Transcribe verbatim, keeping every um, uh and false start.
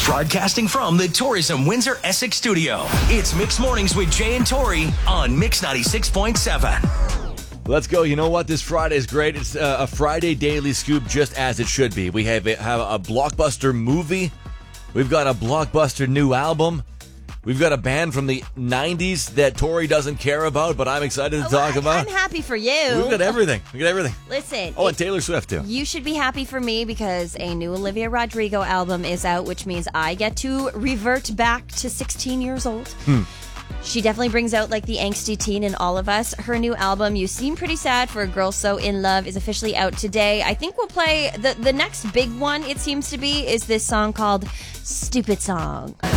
Broadcasting from the Tourism Windsor Essex studio, it's Mix Mornings with Jay and Tori on Mix ninety-six point seven. Let's go. You know what? This Friday is great. It's uh, a Friday daily scoop just as it should be. We have a, have a blockbuster movie. We've got a blockbuster new album. We've got a band from the nineties that Tori doesn't care about, but I'm excited to Oh, talk I, about. I'm happy for you. We've got everything. We got everything. Listen. Oh, it, and Taylor Swift, too. You should be happy for me because a new Olivia Rodrigo album is out, which means I get to revert back to sixteen years old. Hmm. She definitely brings out like the angsty teen in all of us. Her new album, You Seem Pretty Sad for a Girl So In Love, is officially out today. I think we'll play the, the next big one, it seems to be, is this song called Stupid Song.